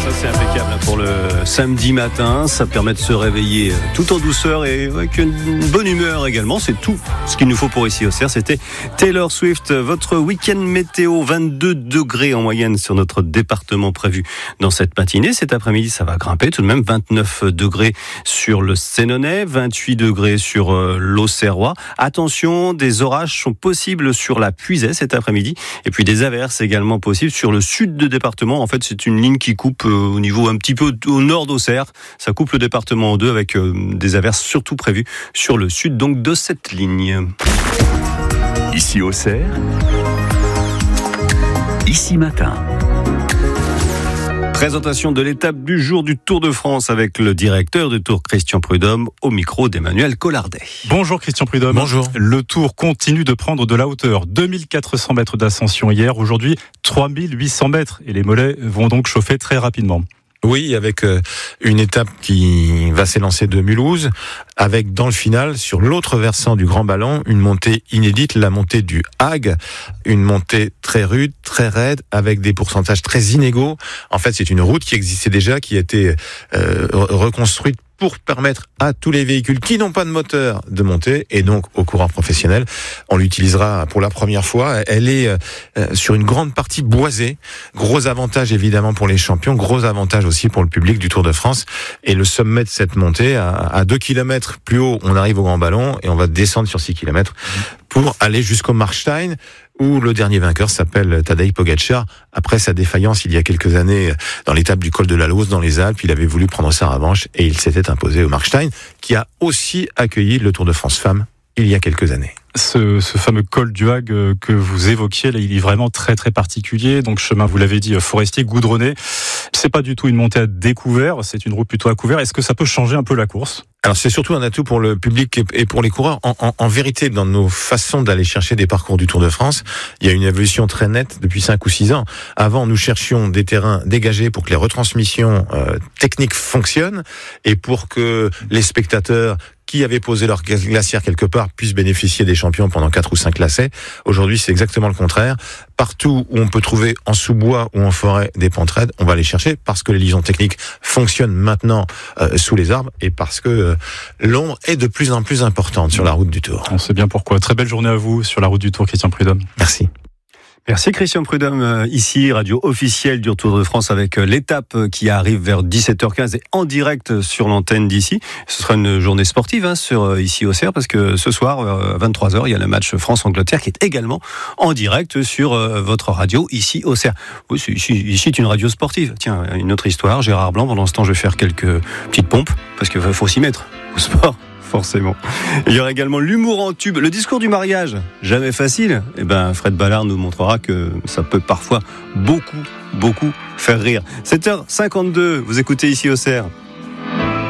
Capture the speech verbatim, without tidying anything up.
Ça c'est impeccable pour le samedi matin, ça permet de se réveiller tout en douceur et avec une bonne humeur également, c'est tout ce qu'il nous faut pour ici au Cerf. C'était Taylor Swift, votre week-end météo, vingt-deux degrés en moyenne sur notre département prévu dans cette matinée. Cet après-midi ça va grimper tout de même, vingt-neuf degrés sur le Sénonais, vingt-huit degrés sur l'Auxerrois. Attention, des orages sont possibles sur la Puisaye cet après-midi et puis des averses également possibles sur le sud du département. En fait c'est une ligne qui coupe au niveau un petit peu au nord d'Auxerre. Ça coupe le département en deux avec euh, des averses surtout prévues sur le sud donc de cette ligne. Ici Auxerre, ici matin. Présentation de l'étape du jour du Tour de France avec le directeur du Tour Christian Prudhomme au micro d'Emmanuel Collardet. Bonjour Christian Prudhomme. Bonjour. Le Tour continue de prendre de la hauteur. deux mille quatre cents mètres d'ascension hier, aujourd'hui trois mille huit cents mètres et les mollets vont donc chauffer très rapidement. Oui, avec euh, une étape qui va s'élancer de Mulhouse, avec dans le final, sur l'autre versant du Grand Ballon, une montée inédite, la montée du Hague, une montée très rude, très raide, avec des pourcentages très inégaux. En fait, c'est une route qui existait déjà, qui a été euh, reconstruite pour permettre à tous les véhicules qui n'ont pas de moteur de monter, et donc aux coureurs professionnels. On l'utilisera pour la première fois. Elle est euh, sur une grande partie boisée. Gros avantage évidemment pour les champions, gros avantage aussi pour le public du Tour de France. Et le sommet de cette montée, à, à deux kilomètres plus haut, on arrive au Grand Ballon et on va descendre sur six kilomètres pour aller jusqu'au Markstein, où le dernier vainqueur s'appelle Tadej Pogačar. Après sa défaillance il y a quelques années dans l'étape du col de la Lauze dans les Alpes, il avait voulu prendre sa revanche et il s'était imposé au Markstein, qui a aussi accueilli le Tour de France Femmes il y a quelques années. Ce, ce fameux col du Hague que vous évoquiez, là, il est vraiment très très particulier. Donc chemin, vous l'avez dit, forestier, goudronné. C'est pas du tout une montée à découvert, c'est une route plutôt à couvert. Est-ce que ça peut changer un peu la course ? Alors c'est surtout un atout pour le public et pour les coureurs. En, en, en vérité, dans nos façons d'aller chercher des parcours du Tour de France, il y a une évolution très nette depuis cinq ou six ans. Avant, nous cherchions des terrains dégagés pour que les retransmissions euh, techniques fonctionnent et pour que les spectateurs qui avaient posé leur glacière quelque part puissent bénéficier des champions pendant quatre ou cinq lacets. Aujourd'hui, c'est exactement le contraire. Partout où on peut trouver en sous-bois ou en forêt des pentes raides, on va les chercher parce que les liaisons techniques fonctionnent maintenant euh, sous les arbres et parce que euh, l'ombre est de plus en plus importante sur la route du Tour. On sait bien pourquoi. Très belle journée à vous sur la route du Tour, Christian Prudhomme. Merci. Merci Christian Prudhomme, ici radio officielle du Tour de France avec l'étape qui arrive vers dix-sept heures quinze et en direct sur l'antenne d'ici. Ce sera une journée sportive hein, sur ici au Cerf parce que ce soir à vingt-trois heures il y a le match France-Angleterre qui est également en direct sur votre radio ici au Cerf. Oui, ici, ici c'est une radio sportive. Tiens, une autre histoire, Gérard Blanc, pendant ce temps je vais faire quelques petites pompes parce qu'il faut s'y mettre au sport. Forcément. Il y aura également l'humour en tube, le discours du mariage, jamais facile. Eh ben, Fred Ballard nous montrera que ça peut parfois beaucoup, beaucoup faire rire. sept heures cinquante-deux, vous écoutez ici au Cerf.